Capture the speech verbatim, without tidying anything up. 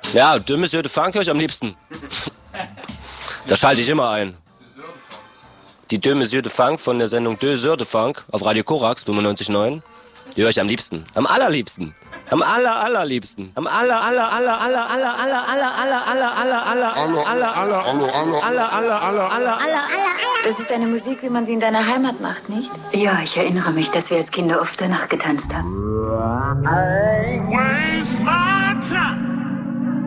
Ja, Döme Söde Funk höre ich am liebsten. Da schalte ich immer ein. Die Döme Söde Funk von der Sendung Dö Söde Funk auf Radio Korax fünfundneunzig Komma neun. Die höre ich am liebsten. Am allerliebsten. Am aller allerliebsten. Am aller aller aller aller aller aller aller aller aller aller aller aller aller aller aller aller aller aller aller. Das ist eine Musik, wie man sie in deiner Heimat macht, nicht? Ja, ich erinnere mich, dass wir als Kinder oft danach getanzt haben. Always my